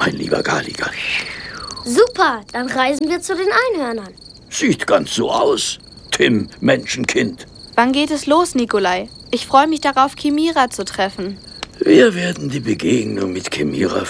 mein lieber Galligan. Super, dann reisen wir zu den Einhörnern. Sieht ganz so aus, Tim, Menschenkind. Wann geht es los, Nikolai? Ich freue mich darauf, Kimira zu treffen. Wir werden die Begegnung mit Kimira